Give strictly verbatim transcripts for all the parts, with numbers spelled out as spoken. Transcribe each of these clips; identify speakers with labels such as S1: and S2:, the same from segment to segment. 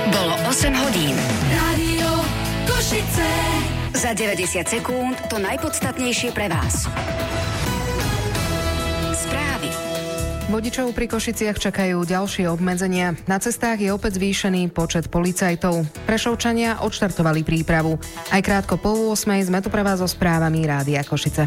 S1: Bolo osem hodín.
S2: Rádio Košice.
S1: Za deväťdesiat sekúnd to najpodstatnejšie pre vás. Správy.
S3: Vodičov pri Košiciach čakajú ďalšie obmedzenia. Na cestách je opäť zvýšený počet policajtov. Prešovčania odštartovali prípravu. Aj krátko po ôsmej sme tu pre vás so správami Rádia Košice.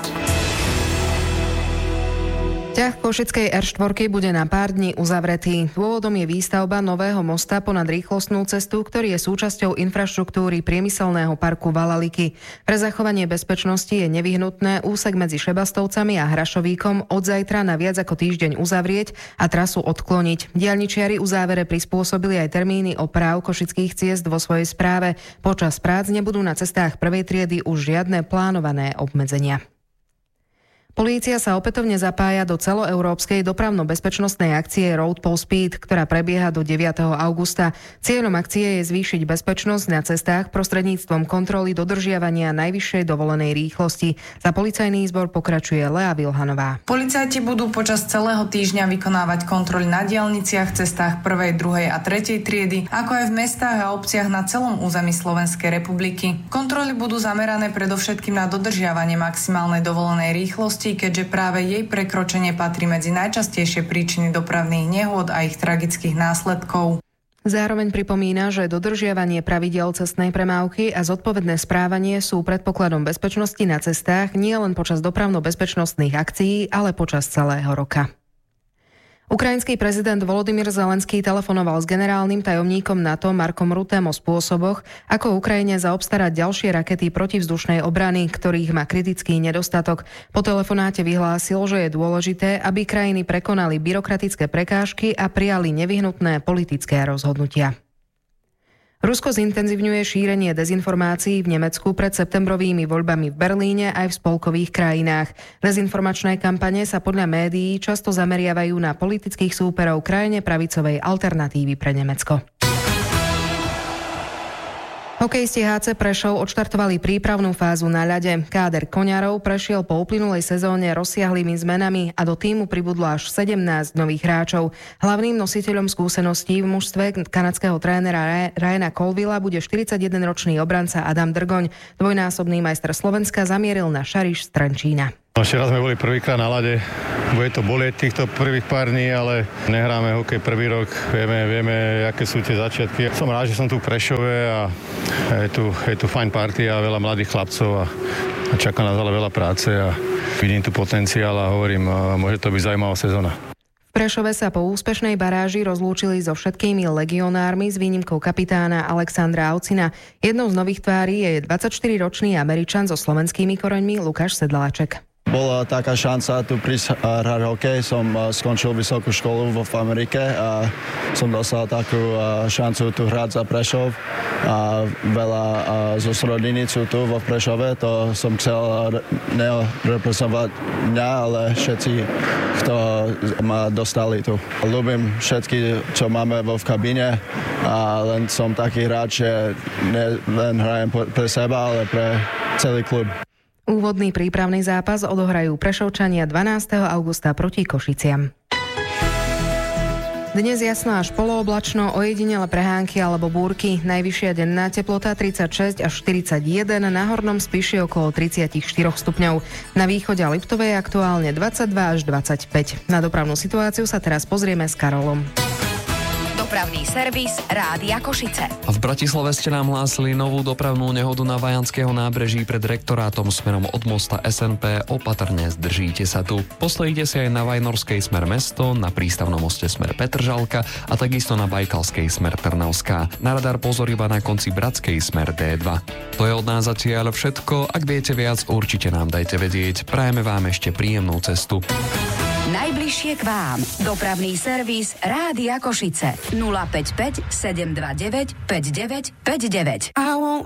S3: Ťah košickej er štyri bude na pár dní uzavretý. Dôvodom je výstavba nového mosta ponad rýchlostnú cestu, ktorý je súčasťou infraštruktúry priemyselného parku Valaliky. Pre zachovanie bezpečnosti je nevyhnutné úsek medzi Šebastovcami a Hrašovíkom od zajtra na viac ako týždeň uzavrieť a trasu odkloniť. Diaľničiari uzávere prispôsobili aj termíny oprav košických ciest vo svojej správe. Počas prác nebudú na cestách prvej triedy už žiadne plánované obmedzenia. Polícia sa opätovne zapája do celoeurópskej dopravno-bezpečnostnej akcie Road Pole Speed, ktorá prebieha do deviateho augusta. Cieľom akcie je zvýšiť bezpečnosť na cestách prostredníctvom kontroly dodržiavania najvyššej dovolenej rýchlosti. Za policajný zbor pokračuje Lea Vilhanová.
S4: Policajti budú počas celého týždňa vykonávať kontroly na diaľniciach, cestách prvej, druhej a tretej triedy, ako aj v mestách a obciach na celom území Slovenskej republiky. Kontroly budú zamerané predovšetkým na dodržiavanie maximálnej dovolenej rýchlosti, keďže práve jej prekročenie patrí medzi najčastejšie príčiny dopravných nehôd a ich tragických následkov.
S3: Zároveň pripomína, že dodržiavanie pravidiel cestnej premávky a zodpovedné správanie sú predpokladom bezpečnosti na cestách nielen počas dopravno-bezpečnostných akcií, ale počas celého roka. Ukrajinský prezident Volodymyr Zelenský telefonoval s generálnym tajomníkom NATO Markom Ruttem o spôsoboch, ako Ukrajine zaobstarať ďalšie rakety protivzdušnej obrany, ktorých má kritický nedostatok. Po telefonáte vyhlásil, že je dôležité, aby krajiny prekonali byrokratické prekážky a prijali nevyhnutné politické rozhodnutia. Rusko zintenzívňuje šírenie dezinformácií v Nemecku pred septembrovými voľbami v Berlíne aj v spolkových krajinách. Dezinformačné kampane sa podľa médií často zameriavajú na politických súperov krajne pravicovej alternatívy pre Nemecko. Hokejisti há cé Prešov odštartovali prípravnú fázu na ľade. Káder Koňarov prešiel po uplynulej sezóne rozsiahlými zmenami a do tímu pribudlo až sedemnásť nových hráčov. Hlavným nositeľom skúseností v mužstve kanadského trénera Ryana Colvilla bude štyridsaťjedenročný obranca Adam Drgoň. Dvojnásobný majster Slovenska zamieril na Šariš z Trenčína.
S5: No, včera sme boli prvýkrát na ľade. Bude to bolieť týchto prvých pár dní, ale nehráme hokej prvý rok. Vieme, vieme, aké sú tie začiatky. Som rád, že som tu v Prešove a je tu, je tu fajn party a veľa mladých chlapcov a, a čaká nás ale veľa práce a vidím tu potenciál a hovorím, môže to byť zaujímavá sezóna.
S3: V Prešove sa po úspešnej baráži rozlúčili so všetkými legionármi s výnimkou kapitána Alexandra Aucina. Jednou z nových tvári je dvadsaťštyriročný Američan so slovenskými koreňmi Lukáš Sedláček.
S6: Bola taká šanca tu prísť hrať hokej. Som skončil vysokú školu v Amerike a som dostal takú šancu tu hrať za Prešov. A veľa zo rodiny sú tu vo Prešove. To som chcel nereprezentovať mňa, ale všetci, kto ma dostali tu. Ľúbim všetky, čo máme vo v kabíne a len som taký hráč, že ne len hrajem pre seba, ale pre celý klub.
S3: Úvodný prípravný zápas odohrajú Prešovčania dvanásteho augusta proti Košiciam. Dnes jasno až polooblačno, ojedinele prehánky alebo búrky. Najvyššia denná teplota tridsaťšesť až štyridsaťjeden, na Hornom Spiši okolo tridsaťštyri stupňov. Na východe a Liptovej aktuálne dvadsaťdva až dvadsaťpäť. Na dopravnú situáciu sa teraz pozrieme s Karolom.
S1: Dopravný servis Rádia Košice.
S7: V Bratislave ste nám hlásili novú dopravnú nehodu na Vajanského nábreží pred rektorátom smerom od mosta es en pé. Opatrne zdržíte sa tu. Postojíte si aj na Vajnorskej smer mesto, na prístavnom moste smer Petržalka a takisto na Bajkalskej smer Trnavská. Na radar pozor iba na konci Bratskej smer dé dva. To je od nás zatiaľ všetko. Ak viete viac, určite nám dajte vedieť. Prajeme vám ešte príjemnú cestu.
S1: Najbližšie k vám. Dopravný servis Rádia Košice. nula päť päť sedem dva deväť päť deväť päť deväť.